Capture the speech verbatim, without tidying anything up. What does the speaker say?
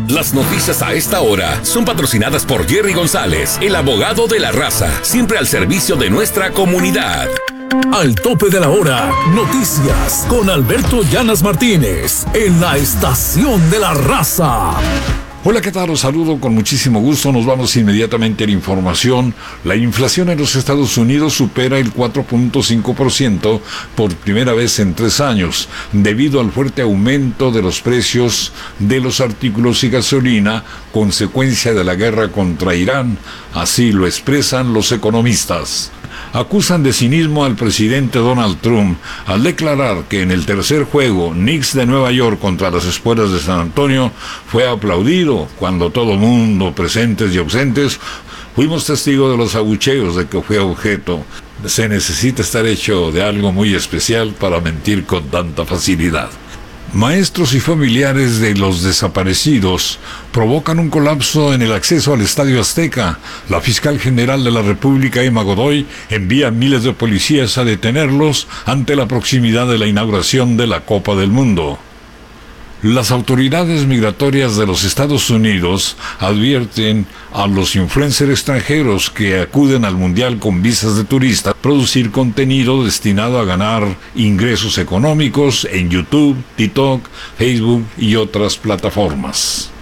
Las noticias a esta hora son patrocinadas por Jerry González, el abogado de la raza, siempre al servicio de nuestra comunidad. Al tope de la hora, noticias con Alberto Llanas Martínez, en la estación de la raza. Hola, ¿qué tal? Los saludo con muchísimo gusto. Nos vamos inmediatamente a la información. La inflación en los Estados Unidos supera el cuatro punto cinco por ciento por primera vez en tres años, debido al fuerte aumento de los precios de los artículos y gasolina, consecuencia de la guerra contra Irán. Así lo expresan los economistas. Acusan de cinismo al presidente Donald Trump al declarar que en el tercer juego Knicks de Nueva York contra las Espuelas de San Antonio fue aplaudido cuando todo mundo, presentes y ausentes, fuimos testigos de los abucheos de que fue objeto. Se necesita estar hecho de algo muy especial para mentir con tanta facilidad. Maestros y familiares de los desaparecidos provocan un colapso en el acceso al Estadio Azteca. La fiscal general de la República, Emma Godoy, envía miles de policías a detenerlos ante la proximidad de la inauguración de la Copa del Mundo. Las autoridades migratorias de los Estados Unidos advierten a los influencers extranjeros que acuden al Mundial con visas de turista producir contenido destinado a ganar ingresos económicos en YouTube, TikTok, Facebook y otras plataformas.